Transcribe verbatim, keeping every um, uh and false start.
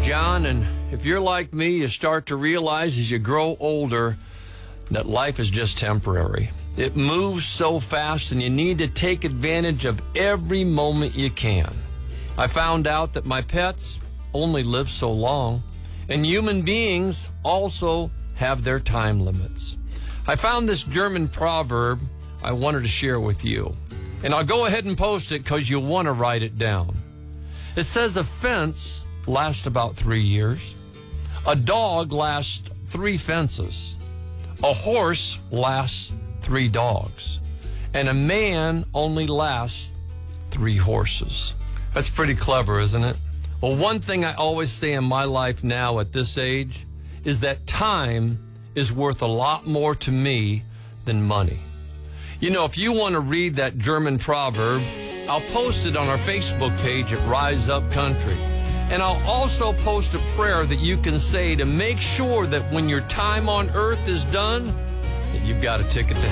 John, and if you're like me, you start to realize as you grow older that life is just temporary. It moves so fast, and you need to take advantage of every moment you can. I found out that my pets only live so long, and human beings also have their time limits. I found this German proverb I wanted to share with you, and I'll go ahead and post it because you'll want to write it down. It says a fence lasts about three years. A dog lasts three fences. A horse lasts three dogs. And a man only lasts three horses. That's pretty clever, isn't it? Well, one thing I always say in my life now at this age is that time is worth a lot more to me than money. You know, if you want to read that German proverb, I'll post it on our Facebook page at Rise Up Country. And I'll also post a prayer that you can say to make sure that when your time on earth is done, that you've got a ticket to